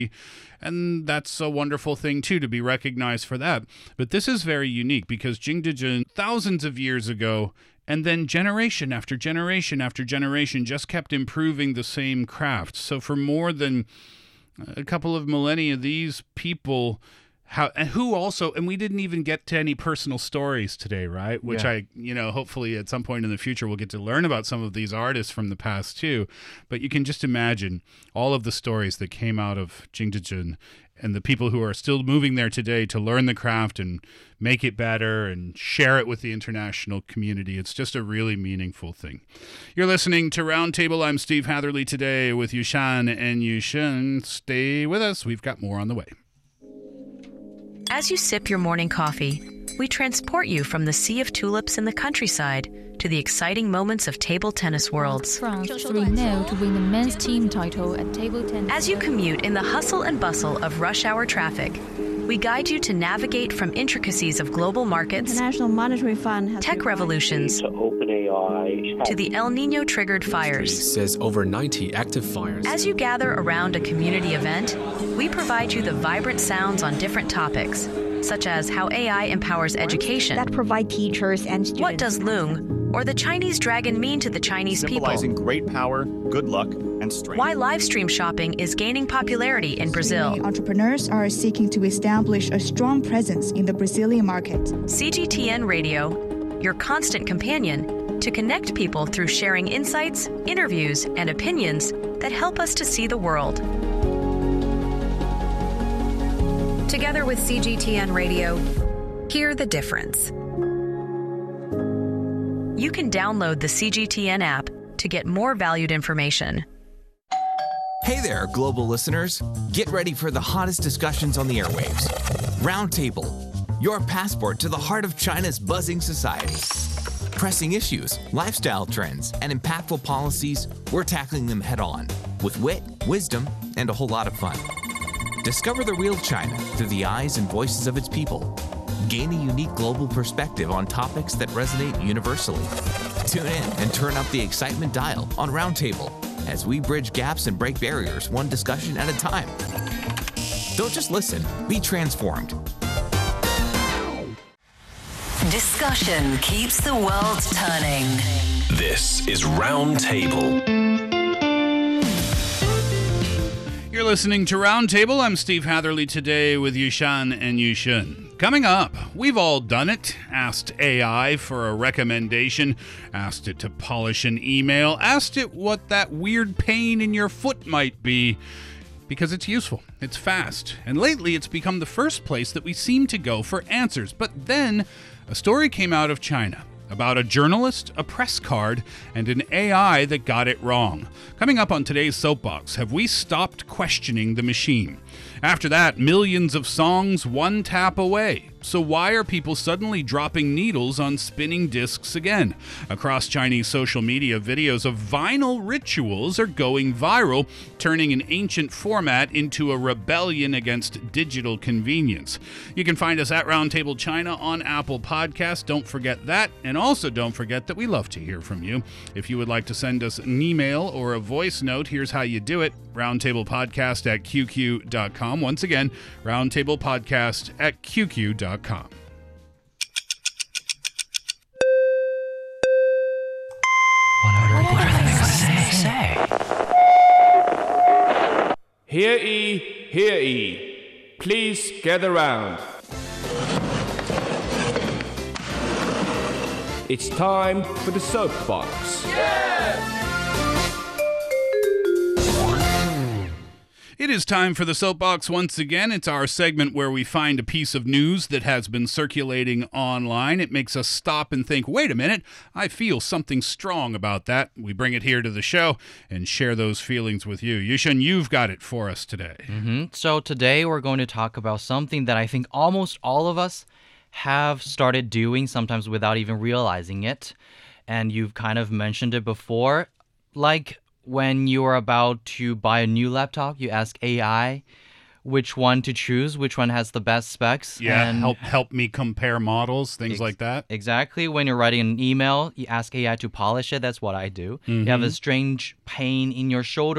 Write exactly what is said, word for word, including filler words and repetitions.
And that's a wonderful thing, too, to be recognized for that. But this is very unique because Jingdezhen, thousands of years ago, and then generation after generation after generation just kept improving the same craft. So for more than a couple of millennia, these people... How and who also, and we didn't even get to any personal stories today, right? Which yeah. I, you know, hopefully at some point in the future we'll get to learn about some of these artists from the past too. But you can just imagine all of the stories that came out of Jingdezhen and the people who are still moving there today to learn the craft and make it better and share it with the international community. It's just a really meaningful thing. You're listening to Roundtable. I'm Steve Hatherley today with Yushan and Yushin. Stay with us. We've got more on the way. As you sip your morning coffee, we transport you from the sea of tulips in the countryside to the exciting moments of table tennis worlds. France three nil to win the men's team title at table tennis. As you commute in the hustle and bustle of rush hour traffic, we guide you to navigate from intricacies of global markets, International Monetary Fund has tech revolutions, to OpenAI, to the El Nino-triggered fires. Says over ninety active fires. As you gather around a community event, we provide you the vibrant sounds on different topics, such as how A I empowers education, that provide teachers and students. What does Loong or the Chinese dragon mean to the Chinese people? Symbolizing great power, good luck, and strength. Why live stream shopping is gaining popularity in Brazil. Entrepreneurs are seeking to establish a strong presence in the Brazilian market. C G T N Radio, your constant companion to connect people through sharing insights, interviews, and opinions that help us to see the world. Together with C G T N Radio, hear the difference. You can download the C G T N app to get more valued information. Hey there, global listeners. Get ready for the hottest discussions on the airwaves. Roundtable, your passport to the heart of China's buzzing society. Pressing issues, lifestyle trends, and impactful policies, we're tackling them head on with wit, wisdom, and a whole lot of fun. Discover the real China through the eyes and voices of its people. Gain a unique global perspective on topics that resonate universally. Tune in and turn up the excitement dial on Roundtable as we bridge gaps and break barriers one discussion at a time. Don't just listen, be transformed. Discussion keeps the world turning. This is Roundtable. You're listening to Roundtable. I'm Steve Hatherley today with Yushan and Yushin. Coming up, we've all done it. Asked A I for a recommendation, asked it to polish an email, asked it what that weird pain in your foot might be, because it's useful, it's fast, and lately it's become the first place that we seem to go for answers. But then a story came out of China about a journalist, a press card, and an A I that got it wrong. Coming up on today's Soapbox, have we stopped questioning the machine? After that, millions of songs one tap away. So why are people suddenly dropping needles on spinning discs again? Across Chinese social media, videos of vinyl rituals are going viral, turning an ancient format into a rebellion against digital convenience. You can find us at Roundtable China on Apple Podcasts. Don't forget that. And also don't forget that we love to hear from you. If you would like to send us an email or a voice note, here's how you do it. roundtablepodcast at q q dot com. Once again, roundtablepodcast at q q dot com. What are, what are they going to say? Hear ye, hear ye. Please gather round. It's time for the Soapbox. It is time for the Soapbox once again. It's our segment where we find a piece of news that has been circulating online. It makes us stop and think, wait a minute, I feel something strong about that. We bring it here to the show and share those feelings with you. Yushin, you've got it for us today. Mm-hmm. So today we're going to talk about something that I think almost all of us have started doing, sometimes without even realizing it. And you've kind of mentioned it before, like when you're about to buy a new laptop, you ask A I which one to choose, which one has the best specs. Yeah, and help help me compare models, things ex- like that. Exactly. When you're writing an email, you ask A I to polish it. That's what I do. Mm-hmm. You have a strange pain in your shoulder